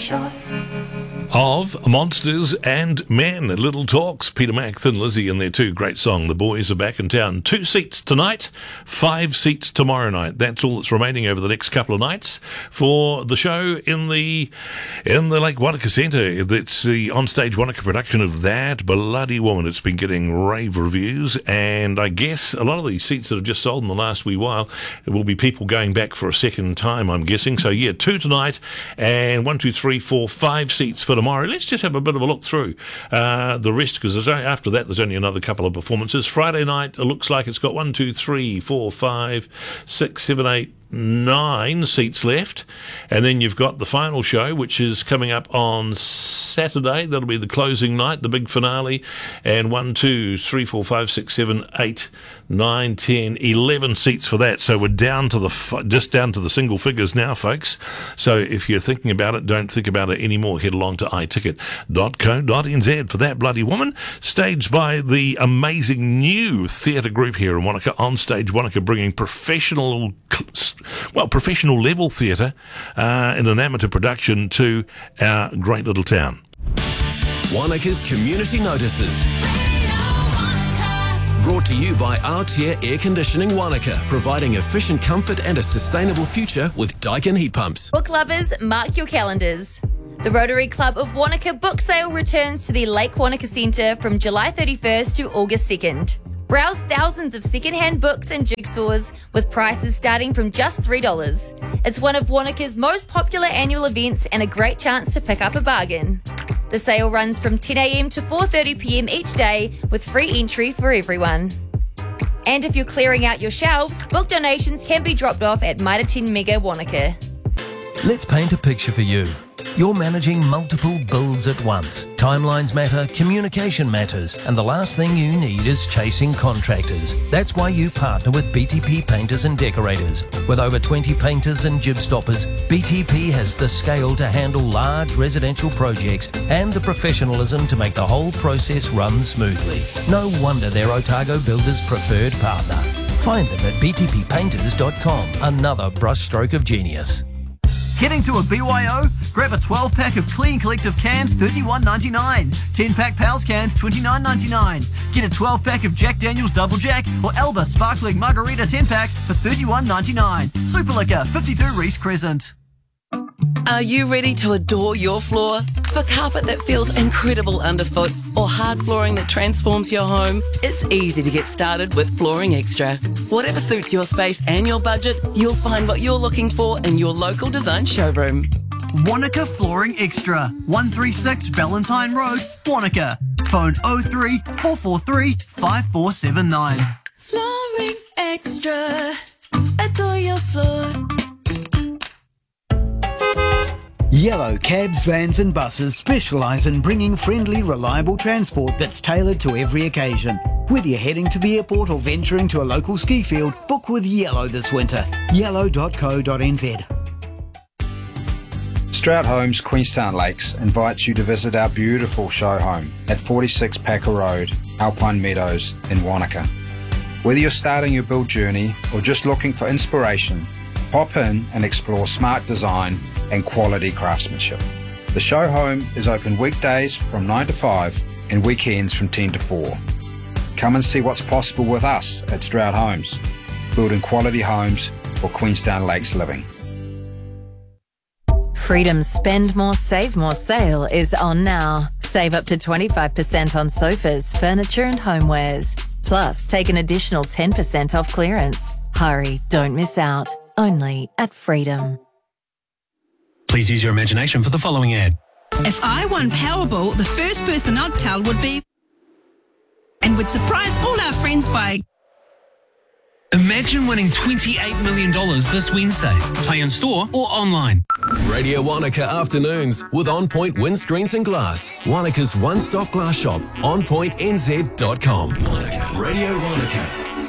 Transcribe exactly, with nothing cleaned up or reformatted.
Show. Of Monsters and Men, Little Talks, Peter Mac, Thin Lizzy and their two great song, The Boys Are Back in Town. Two seats tonight, five seats tomorrow night. That's all that's remaining over the next couple of nights for the show in the in the Lake Wanaka Centre. It's the on-stage Wanaka production of That Bloody Woman. It's been getting rave reviews, and I guess a lot of these seats that have just sold in the last wee while, it will be people going back for a second time, I'm guessing. So yeah, two tonight, and one, two, three, four, five seats for tomorrow. Let's just have a bit of a look through uh, the rest, because after that there's only another couple of performances. Friday night, it looks like it's got one, two, three, four, five, six, seven, eight, nine seats left, and then you've got the final show, which is coming up on Saturday. That'll be the closing night, the big finale, and one, two, three, four, five, six, seven, eight, nine, ten, eleven seats for that. So we're down to the just down to the single figures now, folks. So if you're thinking about it, don't think about it anymore. Head along to i ticket dot co dot n z for That Bloody Woman, staged by the amazing new theatre group here in Wanaka, On Stage Wanaka, bringing professional well, professional level theatre uh, in an amateur production to our great little town. Wanaka's Community Notices. Brought to you by Altair Air Conditioning Wanaka, providing efficient comfort and a sustainable future with Daikin heat pumps. Book lovers, mark your calendars. The Rotary Club of Wanaka book sale returns to the Lake Wanaka Centre from July thirty-first to August second. Browse thousands of second-hand books and jigsaws with prices starting from just three dollars. It's one of Wanaka's most popular annual events and a great chance to pick up a bargain. The sale runs from ten a.m. to four thirty p.m. each day with free entry for everyone. And if you're clearing out your shelves, book donations can be dropped off at Mitre ten Mega Wanaka. Let's paint a picture for you. You're managing multiple bills at once. Timelines matter, communication matters, and the last thing you need is chasing contractors. That's why you partner with B T P Painters and Decorators. With over twenty painters and jib stoppers, B T P has the scale to handle large residential projects and the professionalism to make the whole process run smoothly. No wonder they're Otago Builders' preferred partner. Find them at b t p painters dot com, another brushstroke of genius. Heading to a B Y O? Grab a twelve pack of Clean Collective cans, thirty-one ninety-nine. ten pack Pals cans, twenty-nine ninety-nine. Get a twelve pack of Jack Daniel's Double Jack or Elba Sparkling Margarita ten pack for thirty-one ninety-nine. Super Liquor, fifty-two Reese Crescent. Are you ready to adore your floor? For carpet that feels incredible underfoot or hard flooring that transforms your home? It's easy to get started with Flooring Extra. Whatever suits your space and your budget, you'll find what you're looking for in your local design showroom. Wanaka Flooring Extra, one thirty-six Valentine Road, Wanaka. Phone oh three, four four three, five four seven nine. Flooring Extra. Adore your floor. Yellow Cabs, Vans and Buses specialise in bringing friendly, reliable transport that's tailored to every occasion. Whether you're heading to the airport or venturing to a local ski field, book with Yellow this winter. yellow dot co dot n z. Stroud Homes Queenstown Lakes invites you to visit our beautiful show home at forty-six Packer Road, Alpine Meadows in Wanaka. Whether you're starting your build journey or just looking for inspiration, pop in and explore smart design and quality craftsmanship. The show home is open weekdays from nine to five and weekends from ten to four. Come and see what's possible with us at Stroud Homes, building quality homes for Queenstown Lakes living. Freedom's Spend More, Save More sale is on now. Save up to twenty-five percent on sofas, furniture and homewares. Plus, take an additional ten percent off clearance. Hurry, don't miss out. Only at Freedom. Please use your imagination for the following ad. If I won Powerball, the first person I'd tell would be... and would surprise all our friends by... Imagine winning twenty-eight million dollars this Wednesday. Play in store or online. Radio Wanaka Afternoons with On Point Windscreens and Glass. Wanaka's one-stop glass shop, on point n z dot com. Radio Wanaka.